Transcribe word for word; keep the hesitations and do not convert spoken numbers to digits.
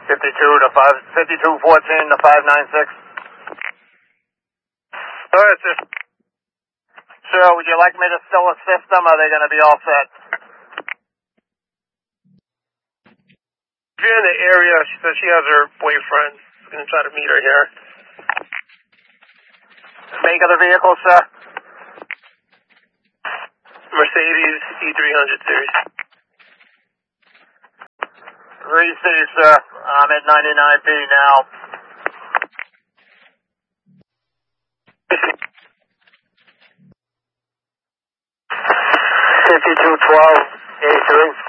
fifty-two to five, fifty-two fourteen to five nine six. All right, sir. Sir, would you like me to still assist them, or are they going to be all set? If you're in the area, she says she has her boyfriend. She's going to try to meet her here. Make of the vehicle, sir? Mercedes E three hundred series. Receive, sir. I'm at ninety-nine B now. fifty-two twelve, A three.